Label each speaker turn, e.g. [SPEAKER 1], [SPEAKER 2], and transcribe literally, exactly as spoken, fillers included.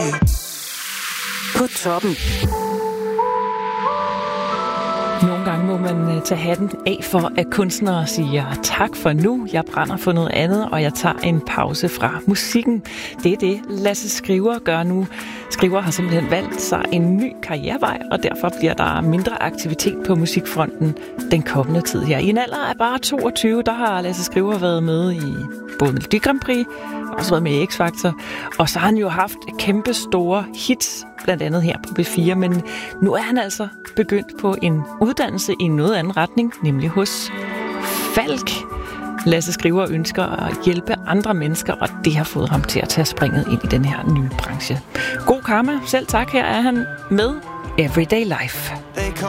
[SPEAKER 1] På toppen.
[SPEAKER 2] Nogle gange må man tage hatten af for, at kunstnere siger tak for nu, jeg brænder for noget andet, og jeg tager en pause fra musikken. Det er det, Lasse Skriver gør nu. Skriver har simpelthen valgt sig en ny karrierevej, og derfor bliver der mindre aktivitet på musikfronten den kommende tid her. I en alder af bare toogtyve, der har Lasse Skriver været med i både Melodi Grand Prix, og også været med i X-Factor, og så har han jo haft kæmpe store hits, blandt andet her på B fire, men nu er han altså begyndt på en uddannelse i en noget anden retning, nemlig hos Falk. Lasse Skriver ønsker at hjælpe andre mennesker, og det har fået ham til at tage springet ind i den her nye branche. God karma, selv tak, her er han med Everyday Life.